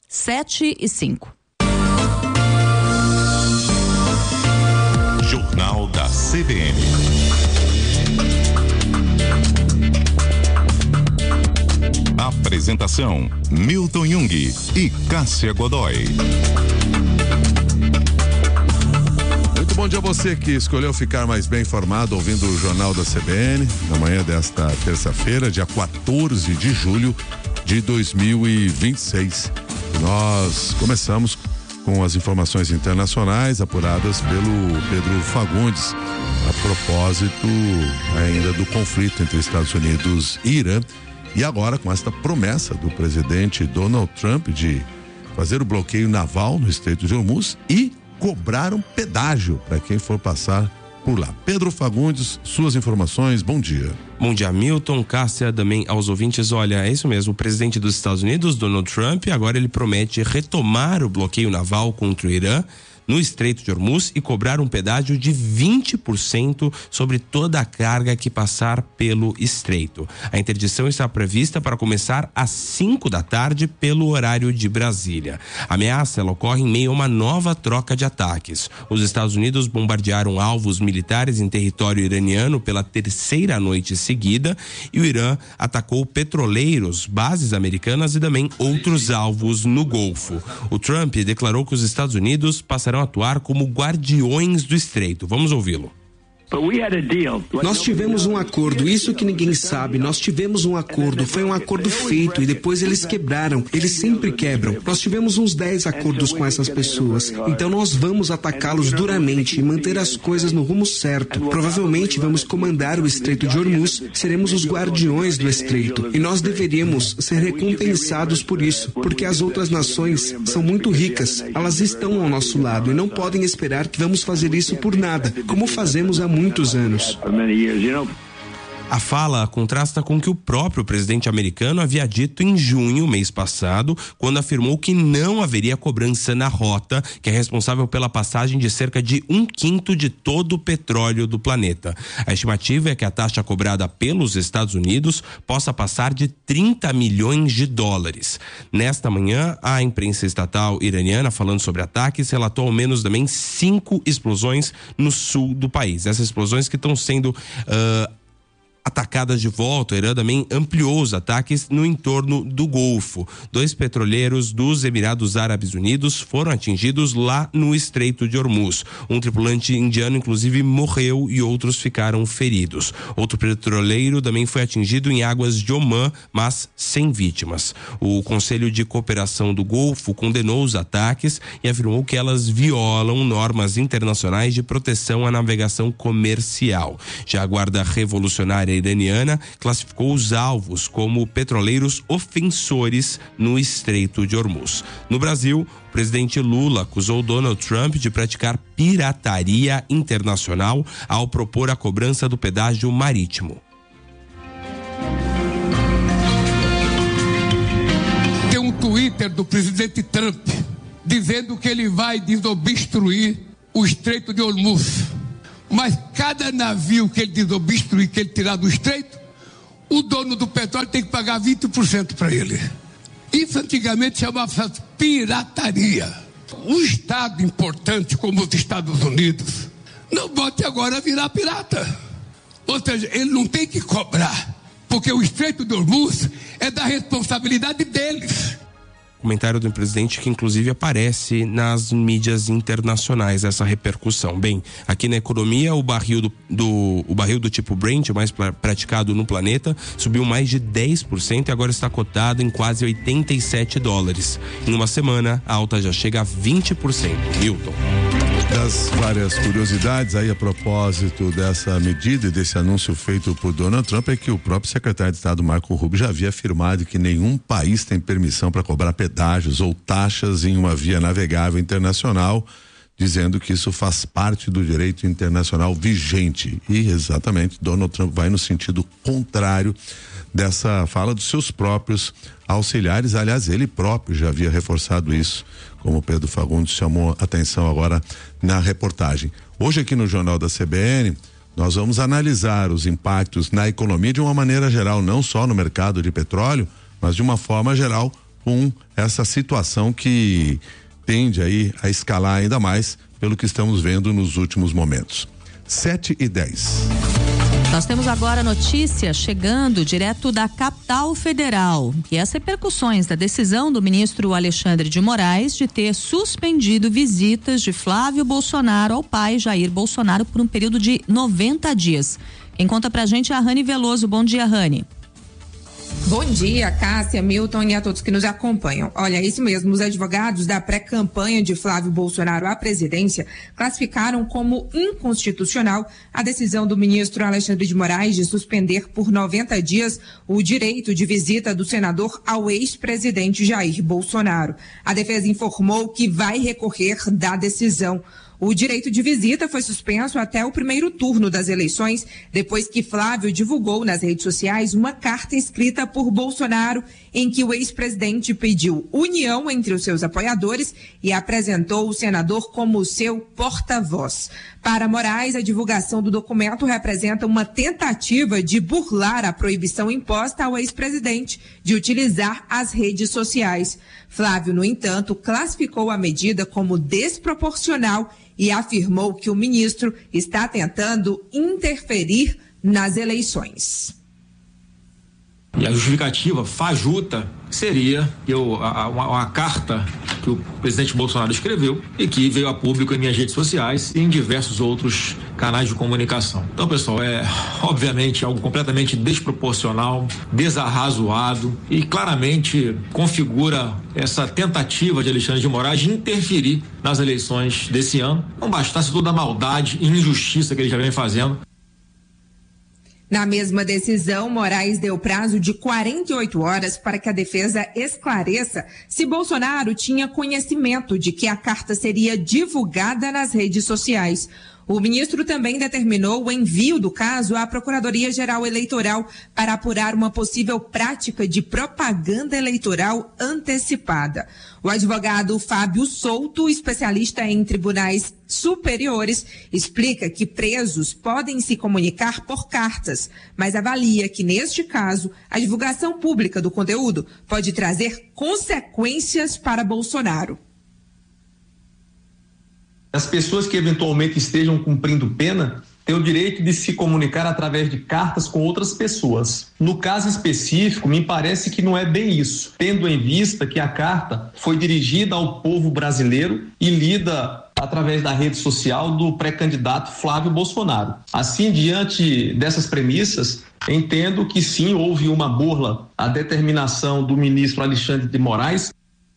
7:05. Jornal da CBN. Apresentação: Milton Jung e Cássia Godoy. Muito bom dia a você que escolheu ficar mais bem informado ouvindo o Jornal da CBN na manhã desta terça-feira, dia 14 de julho de 2026. Nós começamos com as informações internacionais apuradas pelo Pedro Fagundes a propósito ainda do conflito entre Estados Unidos e Irã, e agora com esta promessa do presidente Donald Trump de fazer o bloqueio naval no Estreito de Hormuz e cobrar um pedágio para quem for passar por lá. Pedro Fagundes, suas informações, bom dia. Bom dia, Milton, Cássia, também aos ouvintes. Olha, é isso mesmo, o presidente dos Estados Unidos, Donald Trump, agora ele promete retomar o bloqueio naval contra o Irã no Estreito de Hormuz e cobrar um pedágio de 20% sobre toda a carga que passar pelo estreito. A interdição está prevista para começar às 5 da tarde pelo horário de Brasília. A ameaça ela ocorre em meio a uma nova troca de ataques. Os Estados Unidos bombardearam alvos militares em território iraniano pela terceira noite seguida e o Irã atacou petroleiros, bases americanas e também outros alvos no Golfo. O Trump declarou que os Estados Unidos passarão a atuar como guardiões do estreito. Vamos ouvi-lo. Nós tivemos um acordo, isso que ninguém sabe, nós tivemos um acordo, foi um acordo feito e depois eles quebraram, eles sempre quebram. Nós tivemos uns 10 acordos com essas pessoas, então nós vamos atacá-los duramente e manter as coisas no rumo certo. Provavelmente vamos comandar o Estreito de Hormuz, seremos os guardiões do estreito e nós deveríamos ser recompensados por isso, porque as outras nações são muito ricas, elas estão ao nosso lado e não podem esperar que vamos fazer isso por nada, como fazemos há muitos anos. A fala contrasta com o que o próprio presidente americano havia dito em junho, mês passado, quando afirmou que não haveria cobrança na rota, que é responsável pela passagem de cerca de 1/5 de todo o petróleo do planeta. A estimativa é que a taxa cobrada pelos Estados Unidos possa passar de 30 milhões de dólares. Nesta manhã, a imprensa estatal iraniana, falando sobre ataques, relatou ao menos também 5 explosões no sul do país. Essas explosões que estão sendo atacadas de volta. O Irã também ampliou os ataques no entorno do Golfo. 2 petroleiros dos Emirados Árabes Unidos foram atingidos lá no Estreito de Hormuz. Um tripulante indiano, inclusive, morreu e outros ficaram feridos. Outro petroleiro também foi atingido em águas de Omã, mas sem vítimas. O Conselho de Cooperação do Golfo condenou os ataques e afirmou que elas violam normas internacionais de proteção à navegação comercial. Já a Guarda Revolucionária iraniana classificou os alvos como petroleiros ofensores no Estreito de Hormuz. No Brasil, o presidente Lula acusou Donald Trump de praticar pirataria internacional ao propor a cobrança do pedágio marítimo. Tem um Twitter do presidente Trump dizendo que ele vai desobstruir o Estreito de Hormuz. Mas cada navio que ele desobstruir, que ele tirar do estreito, o dono do petróleo tem que pagar 20% para ele. Isso antigamente chamava pirataria. Um estado importante como os Estados Unidos não pode agora virar pirata. Ou seja, ele não tem que cobrar, porque o Estreito de Hormuz é da responsabilidade deles. Comentário do presidente que inclusive aparece nas mídias internacionais, essa repercussão. Bem, aqui na economia, o barril do tipo Brent, mais praticado no planeta, subiu mais de 10% e agora está cotado em quase 87 dólares. Em uma semana, a alta já chega a 20%. Milton. Das várias curiosidades aí a propósito dessa medida e desse anúncio feito por Donald Trump é que o próprio secretário de Estado Marco Rubio já havia afirmado que nenhum país tem permissão para cobrar pedágios ou taxas em uma via navegável internacional, dizendo que isso faz parte do direito internacional vigente. E exatamente Donald Trump vai no sentido contrário dessa fala dos seus próprios auxiliares. Aliás, ele próprio já havia reforçado isso, como o Pedro Fagundes chamou atenção agora na reportagem. Hoje aqui no Jornal da CBN, nós vamos analisar os impactos na economia de uma maneira geral, não só no mercado de petróleo, mas de uma forma geral, com essa situação que tende aí a escalar ainda mais pelo que estamos vendo nos últimos momentos. 7:10. Nós temos agora notícia chegando direto da capital federal, que é as repercussões da decisão do ministro Alexandre de Moraes de ter suspendido visitas de Flávio Bolsonaro ao pai Jair Bolsonaro por um período de 90 dias. Quem conta pra gente é a Rani Veloso. Bom dia, Rani. Bom dia, Cássia, Milton e a todos que nos acompanham. Olha, isso mesmo, os advogados da pré-campanha de Flávio Bolsonaro à presidência classificaram como inconstitucional a decisão do ministro Alexandre de Moraes de suspender por 90 dias o direito de visita do senador ao ex-presidente Jair Bolsonaro. A defesa informou que vai recorrer da decisão. O direito de visita foi suspenso até o primeiro turno das eleições, depois que Flávio divulgou nas redes sociais uma carta escrita por Bolsonaro em que o ex-presidente pediu união entre os seus apoiadores e apresentou o senador como seu porta-voz. Para Moraes, a divulgação do documento representa uma tentativa de burlar a proibição imposta ao ex-presidente de utilizar as redes sociais. Flávio, no entanto, classificou a medida como desproporcional e afirmou que o ministro está tentando interferir nas eleições. E a justificativa fajuta seria uma carta que o presidente Bolsonaro escreveu e que veio a público em minhas redes sociais e em diversos outros canais de comunicação. Então, pessoal, é obviamente algo completamente desproporcional, desarrazoado e claramente configura essa tentativa de Alexandre de Moraes de interferir nas eleições desse ano. Não bastasse toda a maldade e injustiça que ele já vem fazendo. Na mesma decisão, Moraes deu prazo de 48 horas para que a defesa esclareça se Bolsonaro tinha conhecimento de que a carta seria divulgada nas redes sociais. O ministro também determinou o envio do caso à Procuradoria-Geral Eleitoral para apurar uma possível prática de propaganda eleitoral antecipada. O advogado Fábio Souto, especialista em tribunais superiores, explica que presos podem se comunicar por cartas, mas avalia que, neste caso, a divulgação pública do conteúdo pode trazer consequências para Bolsonaro. As pessoas que eventualmente estejam cumprindo pena têm o direito de se comunicar através de cartas com outras pessoas. No caso específico, me parece que não é bem isso, tendo em vista que a carta foi dirigida ao povo brasileiro e lida através da rede social do pré-candidato Flávio Bolsonaro. Assim, diante dessas premissas, entendo que sim, houve uma burla à determinação do ministro Alexandre de Moraes.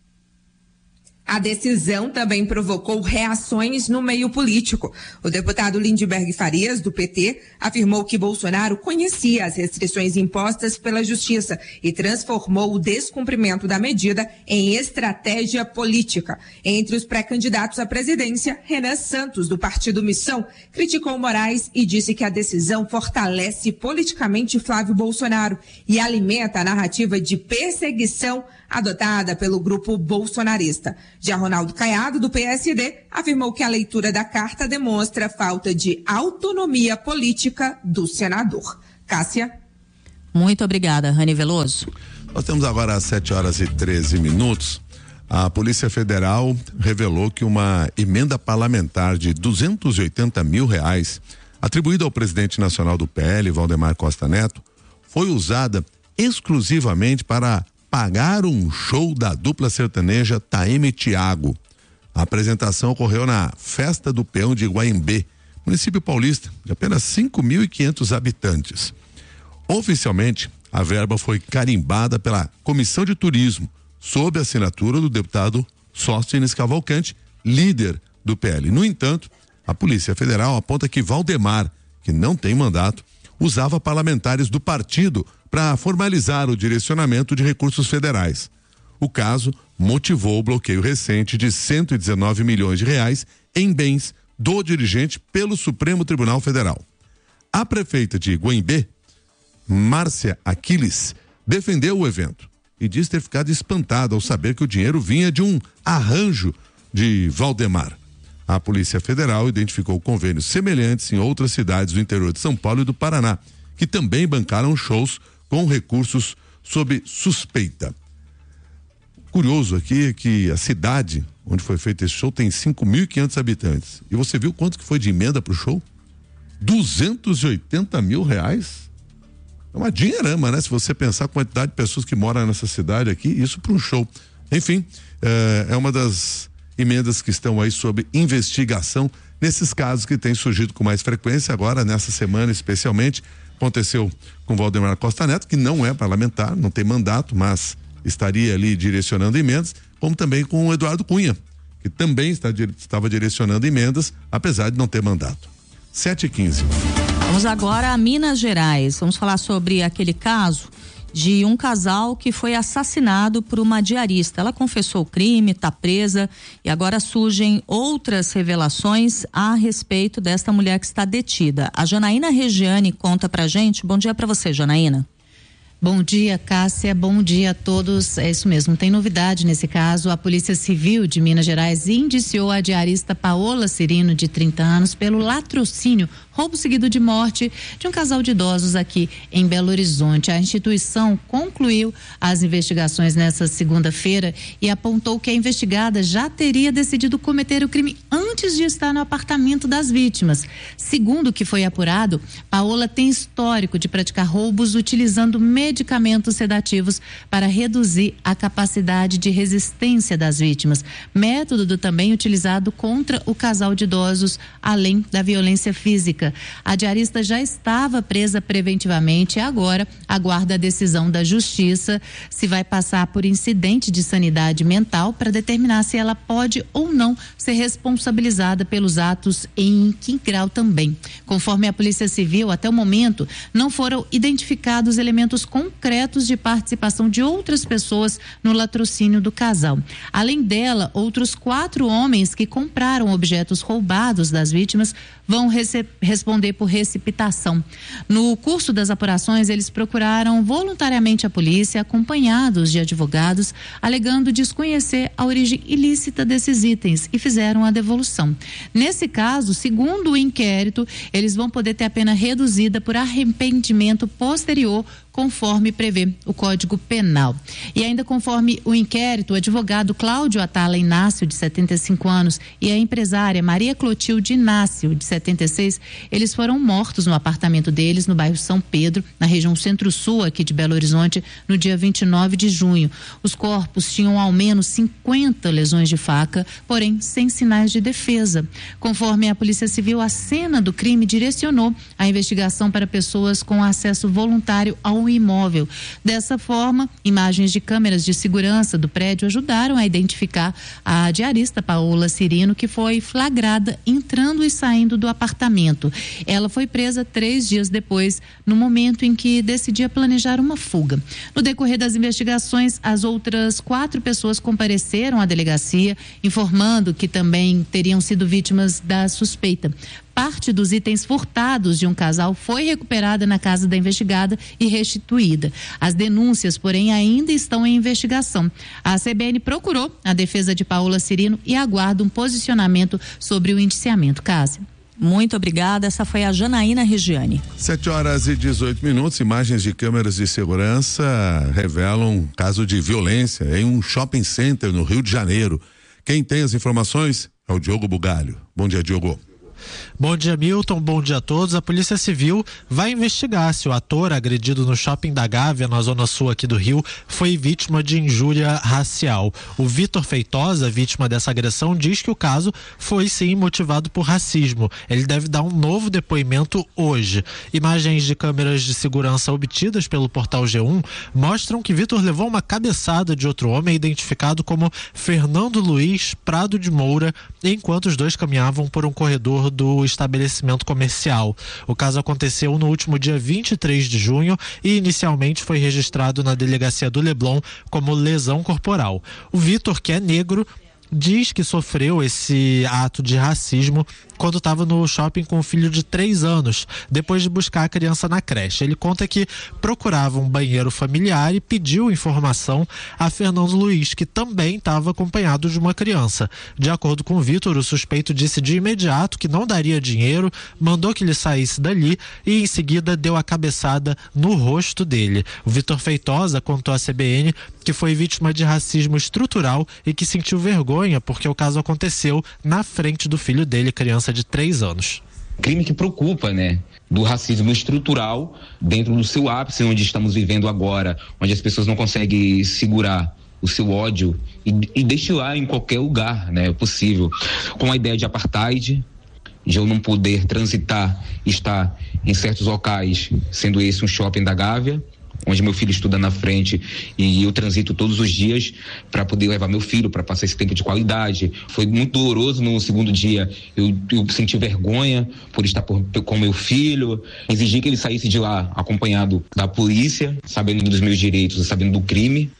A decisão também provocou reações no meio político. O deputado Lindbergh Farias, do PT, afirmou que Bolsonaro conhecia as restrições impostas pela Justiça e transformou o descumprimento da medida em estratégia política. Entre os pré-candidatos à presidência, Renan Santos, do Partido Missão, criticou Moraes e disse que a decisão fortalece politicamente Flávio Bolsonaro e alimenta a narrativa de perseguição adotada pelo grupo bolsonarista. Já Ronaldo Caiado, do PSD, afirmou que a leitura da carta demonstra falta de autonomia política do senador. Cássia. Muito obrigada, Rani Veloso. Nós temos agora às 7:13. A Polícia Federal revelou que uma emenda parlamentar de R$280 mil atribuída ao presidente nacional do PL, Valdemar Costa Neto, foi usada exclusivamente para pagar um show da dupla sertaneja Taeme e Thiago. A apresentação ocorreu na Festa do Peão de Guaimbê, município paulista, de apenas 5.500 habitantes. Oficialmente, a verba foi carimbada pela Comissão de Turismo, sob a assinatura do deputado Sóstenes Cavalcante, líder do PL. No entanto, a Polícia Federal aponta que Valdemar, que não tem mandato, usava parlamentares do partido para formalizar o direcionamento de recursos federais. O caso motivou o bloqueio recente de R$119 milhões em bens do dirigente pelo Supremo Tribunal Federal. A prefeita de Guaimbê, Márcia Aquiles, defendeu o evento e diz ter ficado espantada ao saber que o dinheiro vinha de um arranjo de Valdemar. A Polícia Federal identificou convênios semelhantes em outras cidades do interior de São Paulo e do Paraná, que também bancaram shows com recursos sob suspeita. curioso aqui é que a cidade onde foi feito esse show tem 5.500 habitantes. E você viu quanto que foi de emenda pro show? 280 mil reais? É uma dinheirama, né? Se você pensar a quantidade de pessoas que moram nessa cidade aqui, isso para um show. Enfim, é uma das emendas que estão aí sob investigação nesses casos que têm surgido com mais frequência agora, nessa semana especialmente. Aconteceu com Valdemar Costa Neto, que não é parlamentar, não tem mandato, mas estaria ali direcionando emendas, como também com o Eduardo Cunha, que também estava direcionando emendas, apesar de não ter mandato. 7h15. Vamos agora a Minas Gerais. Vamos falar sobre aquele caso de um casal que foi assassinado por uma diarista. Ela confessou o crime, está presa e agora surgem outras revelações a respeito desta mulher que está detida. A Janaína Regiane conta pra gente. Bom dia para você, Janaína. Bom dia, Cássia, bom dia a todos. É isso mesmo, tem novidade nesse caso. A Polícia Civil de Minas Gerais indiciou a diarista Paola Cirino, de 30 anos, pelo latrocínio, roubo seguido de morte de um casal de idosos aqui em Belo Horizonte. A instituição concluiu as investigações nessa segunda-feira e apontou que a investigada já teria decidido cometer o crime antes de estar no apartamento das vítimas. Segundo o que foi apurado, Paola tem histórico de praticar roubos utilizando medicamentos sedativos para reduzir a capacidade de resistência das vítimas. Método também utilizado contra o casal de idosos, além da violência física. A diarista já estava presa preventivamente e agora aguarda a decisão da justiça se vai passar por incidente de sanidade mental para determinar se ela pode ou não ser responsabilizada pelos atos e em que grau também. Conforme a Polícia Civil, até o momento não foram identificados elementos concretos de participação de outras pessoas no latrocínio do casal. Além dela, outros 4 homens que compraram objetos roubados das vítimas vão responder por receptação. No curso das apurações, eles procuraram voluntariamente a polícia, acompanhados de advogados, alegando desconhecer a origem ilícita desses itens e fizeram a devolução. Nesse caso, segundo o inquérito, eles vão poder ter a pena reduzida por arrependimento posterior, conforme prevê o Código Penal. E ainda conforme o inquérito, o advogado Cláudio Atala Inácio, de 75 anos, e a empresária Maria Clotilde Inácio, de 76, eles foram mortos no apartamento deles, no bairro São Pedro, na região Centro-Sul, aqui de Belo Horizonte, no dia 29 de junho. Os corpos tinham ao menos 50 lesões de faca, porém sem sinais de defesa. Conforme a Polícia Civil, a cena do crime direcionou a investigação para pessoas com acesso voluntário ao imóvel. Dessa forma, imagens de câmeras de segurança do prédio ajudaram a identificar a diarista Paola Cirino, que foi flagrada entrando e saindo do apartamento. Ela foi presa 3 dias depois, no momento em que decidia planejar uma fuga. No decorrer das investigações, as outras 4 pessoas compareceram à delegacia, informando que também teriam sido vítimas da suspeita. Parte dos itens furtados de um casal foi recuperada na casa da investigada e restituída. As denúncias, porém, ainda estão em investigação. A CBN procurou a defesa de Paola Cirino e aguarda um posicionamento sobre o indiciamento. Cássia. Muito obrigada. Essa foi a Janaína Regiane. 7h18. Imagens de câmeras de segurança revelam caso de violência em um shopping center no Rio de Janeiro. Quem tem as informações é o Diogo Bugalho. Bom dia, Diogo. Bom dia, Milton, bom dia a todos. A Polícia Civil vai investigar se o ator agredido no Shopping da Gávea, na zona sul aqui do Rio, foi vítima de injúria racial. O Vitor Feitosa, vítima dessa agressão, diz que o caso foi sim motivado por racismo. Ele deve dar um novo depoimento hoje. Imagens de câmeras de segurança obtidas pelo portal G1 mostram que Vitor levou uma cabeçada de outro homem identificado como Fernando Luiz Prado de Moura, enquanto os dois caminhavam por um corredor do estabelecimento comercial. O caso aconteceu no último dia 23 de junho e inicialmente foi registrado na delegacia do Leblon como lesão corporal. O Vitor, que é negro, diz que sofreu esse ato de racismo quando estava no shopping com um filho de 3 anos, depois de buscar a criança na creche. Ele conta que procurava um banheiro familiar e pediu informação a Fernando Luiz, que também estava acompanhado de uma criança. De acordo com o Vitor, o suspeito disse de imediato que não daria dinheiro, mandou que ele saísse dali e em seguida deu a cabeçada no rosto dele. O Vitor Feitosa contou à CBN que foi vítima de racismo estrutural e que sentiu vergonha porque o caso aconteceu na frente do filho dele, criança de 3 anos. Crime que preocupa, né? Do racismo estrutural dentro do seu ápice, onde estamos vivendo agora, onde as pessoas não conseguem segurar o seu ódio e destilar em qualquer lugar, né? Possível. Com a ideia de apartheid, de eu não poder transitar e estar em certos locais, sendo esse um shopping da Gávea, onde meu filho estuda na frente e eu transito todos os dias para poder levar meu filho, para passar esse tempo de qualidade. Foi muito doloroso no segundo dia, eu senti vergonha por estar com meu filho, exigi que ele saísse de lá acompanhado da polícia, sabendo dos meus direitos, sabendo do crime.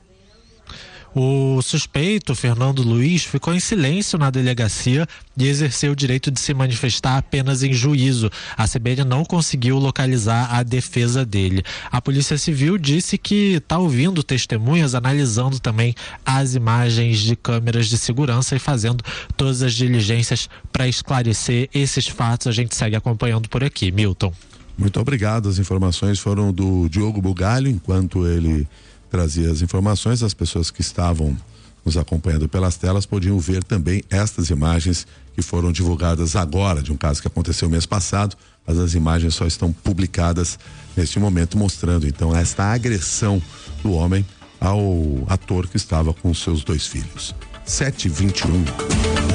O suspeito, Fernando Luiz, ficou em silêncio na delegacia e exerceu o direito de se manifestar apenas em juízo. A CBN não conseguiu localizar a defesa dele. A Polícia Civil disse que está ouvindo testemunhas, analisando também as imagens de câmeras de segurança e fazendo todas as diligências para esclarecer esses fatos. A gente segue acompanhando por aqui. Milton. Muito obrigado. As informações foram do Diogo Bugalho, enquanto ele trazia as informações. As pessoas que estavam nos acompanhando pelas telas podiam ver também estas imagens que foram divulgadas agora, de um caso que aconteceu mês passado, mas as imagens só estão publicadas neste momento, mostrando então esta agressão do homem ao ator que estava com seus 2 filhos. 7h21.